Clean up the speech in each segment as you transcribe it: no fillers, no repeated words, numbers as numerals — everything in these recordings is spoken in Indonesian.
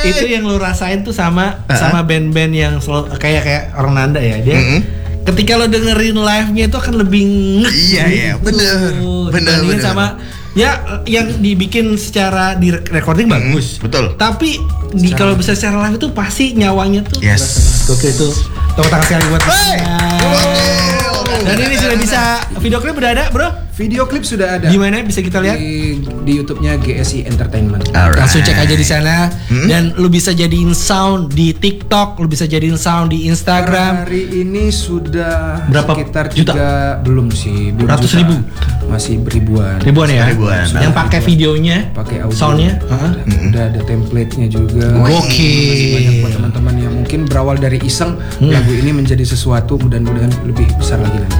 Itu yang lu rasain tuh sama band-band yang kayak orang Nanda ya. Dia ketika lo dengerin live-nya itu akan lebih Iya, bener. Sama ya yang dibikin secara di recording bagus. Betul. Tapi kalau bisa secara live itu pasti nyawanya tuh. Yes. Oke itu. Tepuk tangan sekali buat Dan ini sudah bisa video klip udah ada, Bro? Video klip sudah ada. Di mana bisa kita lihat? Di YouTube-nya GSI Entertainment. Alright. Langsung cek aja di sana. Dan lu bisa jadiin sound di TikTok, lu bisa jadiin sound di Instagram. Hari ini sudah berapa sekitar juta? Belum sih, belum Ratus juta. ribu. Masih beribuan. Ribuan ya? Ribuan. Yang pakai videonya, pakai audio. soundnya. Udah ada template-nya juga. Gokil. Masih banyak buat teman-teman yang mungkin berawal dari iseng lagu ini menjadi sesuatu, mudah-mudahan lebih besar lagi nanti.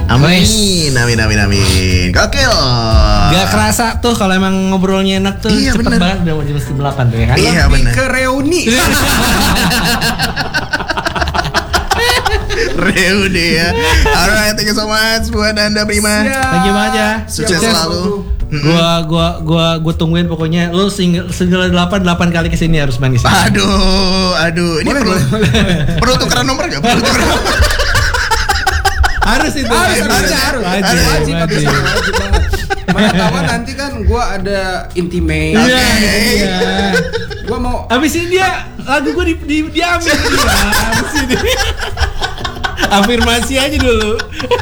Amin. Gokil. Gak kerasa tuh kalau emang ngobrolnya enak tuh. Iya, cepet bener. banget udah mau jam 8 tuh ya kan? Iya, Lebih bener. ke reuni. Reuni ya. Alright, thank you so much buat Nanda Prima. Thank you banget ya. Sukses selalu. Gua tungguin pokoknya lu single 8 kali kesini harus main kesini. Aduh. Ini perlu tukeran nomor enggak? Perlu tukeran nomor. Harus itu. Harus. Wajib. Wajib banget. Mana tahu nanti kan gua ada intimate. Iya. Gua mau Abis ini lagu gua diambil dia. Abis ini. Afirmasi aja dulu.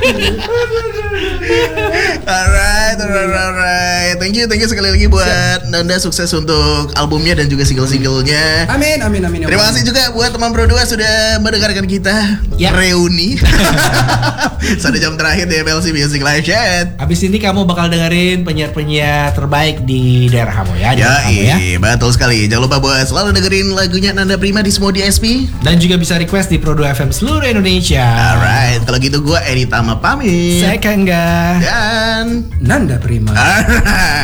Alright. Thank you sekali lagi buat Nanda, sukses untuk albumnya dan juga single-singlenya. Amin. Terima kasih juga buat teman Pro 2 sudah mendengarkan kita Reuni. Sampai jam terakhir di MLC Music Live Chat. Abis ini kamu bakal dengerin penyiar-penyiar terbaik di daerah kamu ya. Betul sekali. Jangan lupa buat selalu dengerin lagunya Nanda Prima di semua DSP. Dan juga bisa request di Pro 2 FM seluruh Indonesia. Alright, kalau gitu gue Edi Tama pamit. Saya Kangga Dan Nanda Prima. Alright.